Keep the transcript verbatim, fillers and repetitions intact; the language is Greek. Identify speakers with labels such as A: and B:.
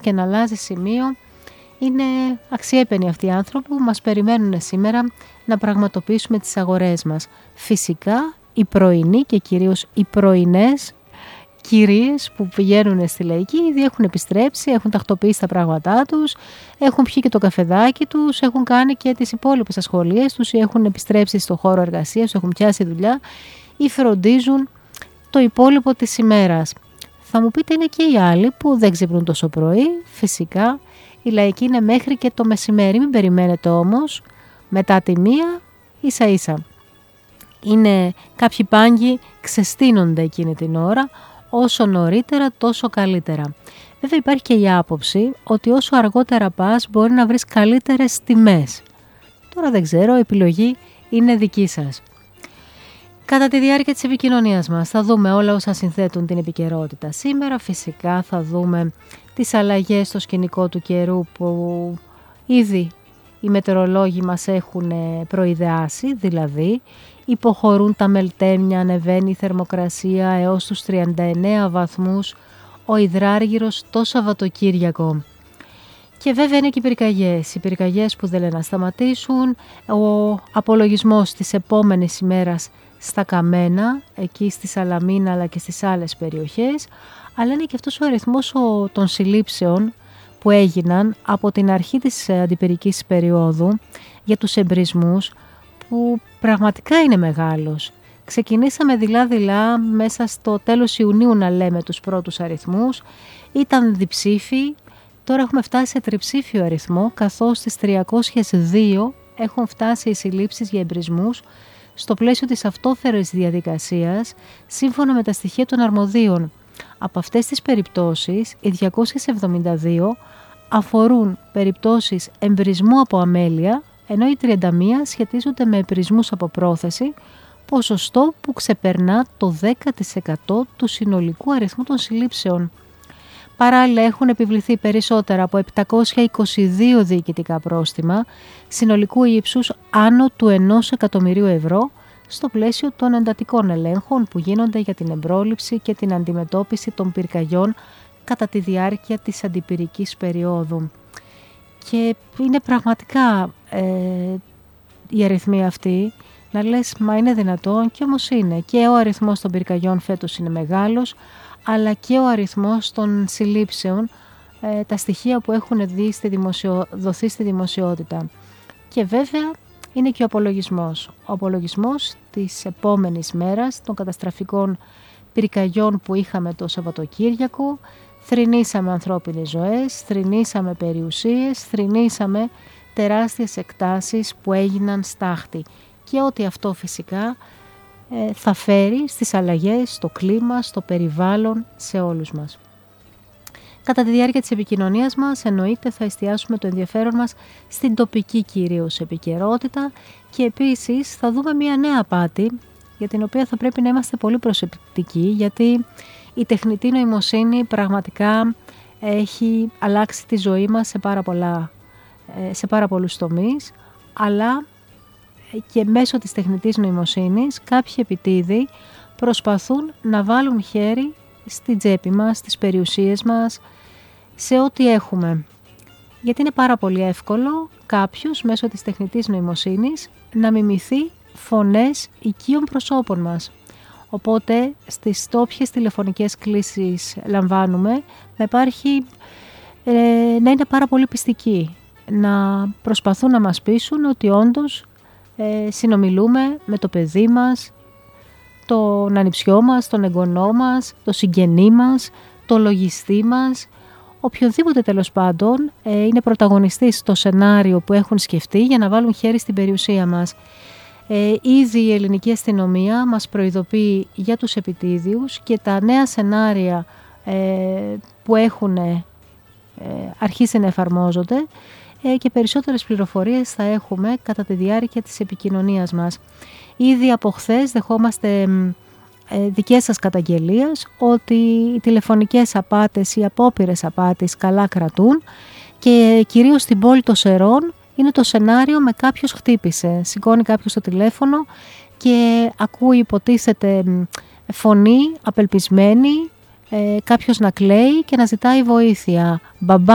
A: και να αλλάζει σημείο. Είναι αξιέπαινοι αυτοί οι άνθρωποι που μας περιμένουν σήμερα να πραγματοποιήσουμε τις αγορές μας. Φυσικά οι πρωινοί και κυρίως οι πρωινές κυρίες που πηγαίνουν στη Λαϊκή ήδη έχουν επιστρέψει, έχουν τακτοποιήσει τα πράγματά τους, έχουν πιει και το καφεδάκι τους, έχουν κάνει και τις υπόλοιπες ασχολίες τους ή έχουν επιστρέψει στο χώρο εργασίας, έχουν πιάσει δουλειά ή φροντίζουν το υπόλοιπο της ημέρας. Θα μου πείτε είναι και οι άλλοι που δεν ξυπνούν τόσο πρωί, φυσικά η Λαϊκή είναι μέχρι και το μεσημέρι, μην περιμένετε όμως, μετά τη μία ίσα ίσα. Είναι κάποιοι πάγκοι ξεστείνονται εκείνη την ώρα, όσο νωρίτερα τόσο καλύτερα. Βέβαια υπάρχει και η άποψη ότι όσο αργότερα πας μπορεί να βρεις καλύτερες τιμές. Τώρα δεν ξέρω, η επιλογή είναι δική σας. Κατά τη διάρκεια της επικοινωνίας μας θα δούμε όλα όσα συνθέτουν την επικαιρότητα. Σήμερα φυσικά θα δούμε τις αλλαγές στο σκηνικό του καιρού που ήδη οι μετεωρολόγοι μας έχουν προειδεάσει, δηλαδή υποχωρούν τα μελτέμια, ανεβαίνει η θερμοκρασία έως τους τριάντα εννέα βαθμούς ο υδράργυρος το Σαββατοκύριακο. Και βέβαια είναι και οι πυρκαγιές, οι πυρκαγιές που δεν λένε να σταματήσουν, ο απολογισμός της επόμενης ημέρας στα Καμένα, εκεί στη Σαλαμίνα αλλά και στις άλλες περιοχές, αλλά είναι και αυτός ο αριθμός των συλλήψεων που έγιναν από την αρχή της αντιπυρικής περίοδου για τους εμπρισμούς, που πραγματικά είναι μεγάλος. Ξεκινήσαμε δειλά-δειλά μέσα στο τέλος Ιουνίου να λέμε τους πρώτους αριθμούς, ήταν διψήφιοι, τώρα έχουμε φτάσει σε τριψήφιο αριθμό, καθώς στις τριακόσιες δύο έχουν φτάσει οι συλλήψεις για εμπρισμούς στο πλαίσιο της αυτόφερης διαδικασίας, σύμφωνα με τα στοιχεία των αρμοδίων. Από αυτές τις περιπτώσεις, οι διακόσιες εβδομήντα δύο αφορούν περιπτώσεις εμπρισμού από αμέλεια, ενώ οι τριάντα μία σχετίζονται με εμπρισμούς από πρόθεση, ποσοστό που ξεπερνά το δέκα τοις εκατό του συνολικού αριθμού των συλλήψεων. Παράλληλα έχουν επιβληθεί περισσότερα από επτακόσια είκοσι δύο διοικητικά πρόστιμα συνολικού ύψους άνω του ενός εκατομμυρίου ευρώ στο πλαίσιο των εντατικών ελέγχων που γίνονται για την εμπρόληψη και την αντιμετώπιση των πυρκαγιών κατά τη διάρκεια της αντιπυρικής περίοδου. Και είναι πραγματικά ε, η αριθμή αυτή να λες μα είναι δυνατόν, και όμως είναι. Και ο αριθμός των πυρκαγιών φέτος είναι μεγάλος, αλλά και ο αριθμός των συλλήψεων, ε, τα στοιχεία που έχουν δει στη δημοσιο... δοθεί στη δημοσιότητα. Και βέβαια είναι και ο απολογισμός. Ο απολογισμός της επόμενης μέρας των καταστραφικών πυρκαγιών που είχαμε το Σαββατοκύριακο. Θρηνήσαμε ανθρώπινες ζωές, θρηνήσαμε περιουσίες, θρηνήσαμε τεράστιες εκτάσεις που έγιναν στάχτη. Και ότι αυτό φυσικά ε, θα φέρει στις αλλαγές, στο κλίμα, στο περιβάλλον, σε όλους μας. Κατά τη διάρκεια της επικοινωνίας μας, εννοείται θα εστιάσουμε το ενδιαφέρον μας στην τοπική κυρίως επικαιρότητα και επίσης θα δούμε μια νέα απάτη για την οποία θα πρέπει να είμαστε πολύ προσεκτικοί, γιατί η τεχνητή νοημοσύνη πραγματικά έχει αλλάξει τη ζωή μας σε πάρα, πολλά, σε πάρα πολλούς τομείς, αλλά και μέσω της τεχνητής νοημοσύνης κάποιοι επιτίδοι προσπαθούν να βάλουν χέρι στην τσέπη μας, στις περιουσίες μας, σε ό,τι έχουμε. Γιατί είναι πάρα πολύ εύκολο κάποιος μέσω της τεχνητής νοημοσύνης να μιμηθεί φωνές οικείων προσώπων μας. Οπότε στις όποιες τηλεφωνικές κλήσεις λαμβάνουμε να υπάρχει ε, να είναι πάρα πολύ πιστικοί, να προσπαθούν να μας πείσουν ότι όντως ε, συνομιλούμε με το παιδί μας, τον ανιψιό μας, τον εγγονό μας, το συγγενή μας, το λογιστή μας, οποιοδήποτε τέλος πάντων ε, είναι πρωταγωνιστής στο σενάριο που έχουν σκεφτεί για να βάλουν χέρι στην περιουσία μας. Ε, ήδη η ελληνική αστυνομία μας προειδοποιεί για τους επιτίδιους και τα νέα σενάρια ε, που έχουν ε, αρχίσει να εφαρμόζονται ε, και περισσότερες πληροφορίες θα έχουμε κατά τη διάρκεια της επικοινωνίας μας. Ήδη από χθες δεχόμαστε ε, δικές σας καταγγελίες ότι οι τηλεφωνικές απάτες, οι απόπειρες απάτης καλά κρατούν και κυρίως στην πόλη των Σερών είναι το σενάριο με κάποιος χτύπησε. Σηκώνει κάποιος το τηλέφωνο και ακούει υποτίθεται φωνή απελπισμένη, ε, κάποιος να κλαίει και να ζητάει βοήθεια. Μπαμπά